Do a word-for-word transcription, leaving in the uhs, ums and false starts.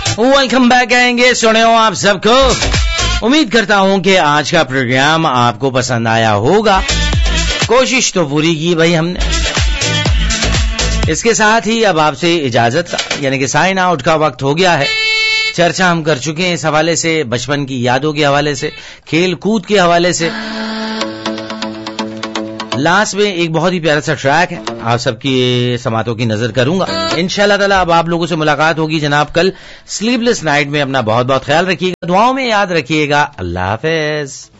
Welcome back आएंगे सुने हो आप सबको। उम्मीद करता हूं कि आज का प्रोग्राम आपको पसंद आया होगा। कोशिश तो पूरी की भाई हमने। इसके साथ ही अब आपसे इजाजत का यानी कि साइन आउट का वक्त हो गया है। चर्चा हम कर चुके हैं इस हवाले से, बचपन की यादों के हवाले से, खेल कूद के हवाले से। लास्ट में एक बहुत ही प्यारा सा ट्रैक है, आप सबकी समातों की नजर करूंगा इंशाल्लाह ताला। अब आप लोगों से मुलाकात होगी जनाब कल स्लीपलेस नाइट में। अपना बहुत बहुत ख्याल रखिएगा, दुआओं में याद रखिएगा। अल्लाह हाफिज।